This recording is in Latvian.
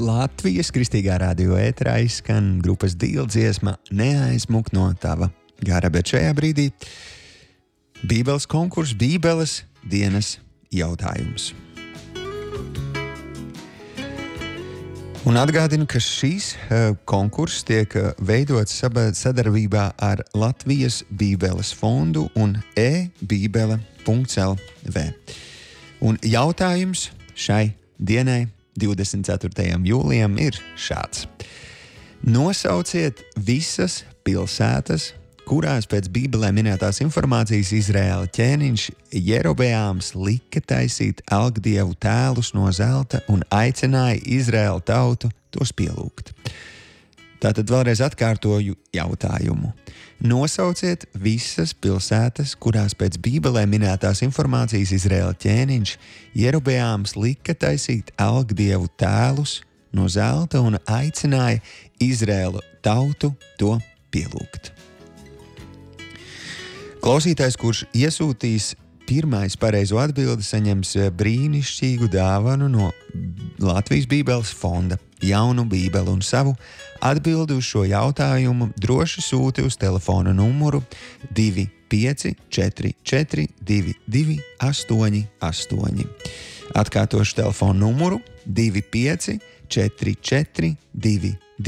Latvijas Kristīgā radio ēterā izskan grupas Dīla dziesma Neaizmuk no tava gara, bet šajā brīdī Bībeles konkurss, Bībeles dienas jautājums. Un atgādinu, ka šīs konkurss tiek veidots sadarbībā ar Latvijas Bībeles fondu un e-bībele.lv. Un jautājums šai dienai 24. jūlijam ir šāds. Nosauciet visas pilsētas, kurās pēc Bībelē minētās informācijas Izraēla ķēniņš Jerobeāms lika taisīt elgdievu tēlus no zelta un aicināja Izraēla tautu tos pielūgt. Tātad vēlreiz atkārtoju jautājumu. Nosauciet visas pilsētas, kurās pēc Bībelē minētās informācijas Izraēla ķēniņš Jerobeāms lika taisīt elgdievu tēlus no zelta un aicināja Izraēla tautu to pielūgt. Klausītājs, kurš iesūtīs pirmais pareizo atbildi, saņems brīnišķīgu dāvanu no Latvijas Bībeles fonda jaunu bībeli un savu atbildi uz šo jautājumu droši sūti uz telefona numuru 25442288. Atkārtošu telefona numuru 25442288.